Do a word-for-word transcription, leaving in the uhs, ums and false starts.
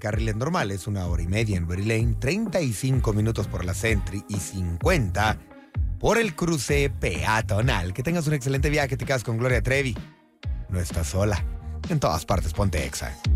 Carriles normales, una hora y media en Berry Lane, treinta y cinco minutos por la Sentry y cincuenta por el cruce peatonal. Que tengas un excelente viaje, te quedas con Gloria Trevi. No estás sola. En todas partes, ponte Exa.